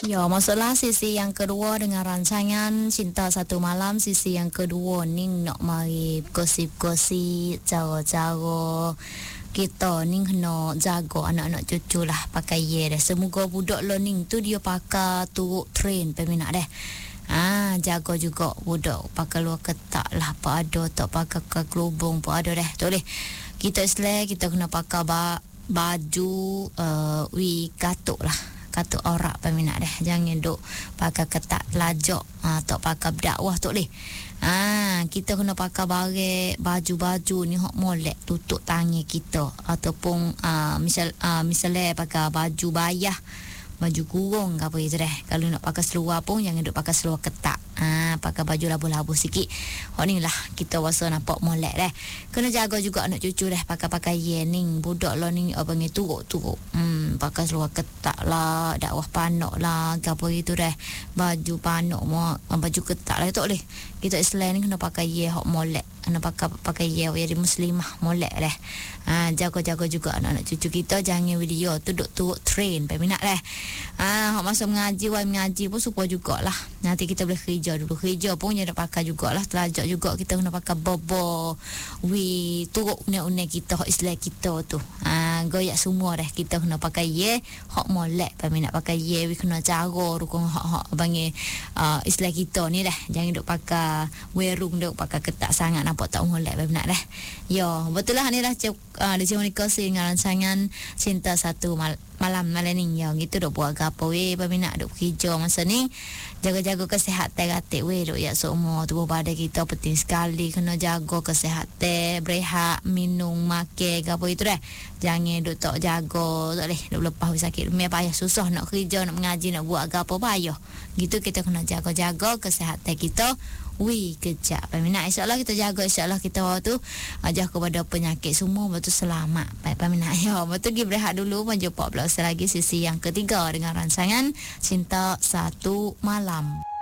Ya, masalah sisi yang kedua dengan rancangan Cinta Satu Malam. Sisi yang kedua ni nak mari gosip-gosip, cara-cara kita ni kena jaga anak-anak cucu lah pakai ye dah. Semoga budak learning tu dia pakai turut train peminat dah. Jaga juga budak pakai luar ketak lah, apa ada tak pakai ke gelubung pun ada dah. Tak boleh. Kita Islam kita kena pakai baju katuk lah. Katuk aurat peminat dah. Jangan duk pakai ketak lajak tak pakai berdakwah tak boleh. Kita kena pakai baju-baju ni hok molek tutup tangan kita ataupun misalnya pakai baju bayah, baju kurung ke apa itu dah. Kalau nak pakai seluar pun jangan duk pakai seluar ketak. Pakai baju labu-labu sikit. Ni lah kita rasa nampak molek dah. Kena jaga juga anak cucu dah pakai ye ni. Budak lah ni abang ni turuk-turuk. Pakai seluar ketak lah, dakwah panok lah, ke apa itu dah. Baju panok baju ketak lah tak boleh. Kita Islam ni kena pakai ye hok molek. Kena pakai ye jadi muslimah molek dah. Jaga-jaga juga anak-anak cucu kita, jangan video tu duk turut train peminat dah. Hok masa mengaji pun supaya jugalah. Nanti kita boleh kerja dulu. Kerja pun jangan pakai jugalah, telajak juga kita kena pakai bobo. Turut unek-unek kita hok Islam kita tu. Goyak semua dah kita kena pakai ye hok molek peminat pakai ye kena cara rukun hok bangi Islam kita ni dah. Jangan duk pakai werung duk pakai ketak sangat nampak tak molek peminat dah. Ya, betul lah ni dah di komunikasi dengan rancangan Cinta Satu Malam ni. Ya, gitu duk buat apa peminat duk kerja masa ni. Jaga-jaga kesihatan gatik duk ya semua tubuh badan kita penting sekali, kena jaga kesihatan, berehat, minum, makan apa itu dah. Jangan duk tak jaga, tak boleh duk lepas sakit rumah payah susah nak kerja, nak mengaji, nak buat apa payah. Gitu kita kena jaga-jaga kesihatan kita. Kejap peminat, insyaAllah kita jaga, insyaAllah kita tu ajak kepada penyakit semua betul selamat. Baik peminat, ya betul pergi berehat dulu. Menjumpa pula lagi sisi yang ketiga dengan rancangan Cinta Satu Malam.